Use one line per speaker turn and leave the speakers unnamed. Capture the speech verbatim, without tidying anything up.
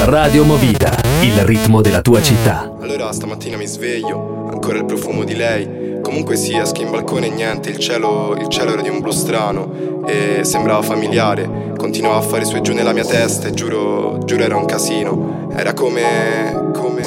Radio Movida, il ritmo della tua città.
Allora stamattina mi sveglio, ancora il profumo di lei. Comunque sì, esco in balcone e niente, il cielo, il cielo era di un blu strano e sembrava familiare. Continuava a fare su e giù nella mia testa e giuro, giuro era un casino. Era come, come...